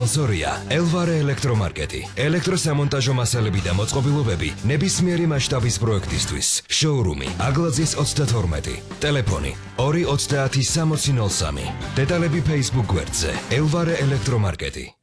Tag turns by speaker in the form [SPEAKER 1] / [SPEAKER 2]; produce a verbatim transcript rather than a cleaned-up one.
[SPEAKER 1] სპონსორია ელვარე ელექტრომარკეტი. ელექტროსამონტაჟო მასალები და მოწყობილობები ნებისმიერი მასშტაბის პროექტისთვის. შოურუმი აგლაძის ოცდათორმეტი. ტელეფონი ორი ოცდაათი სამოცი ნოლ სამი. დეტალები Facebook გვერდზე ელვარე ელექტრომარკეტი.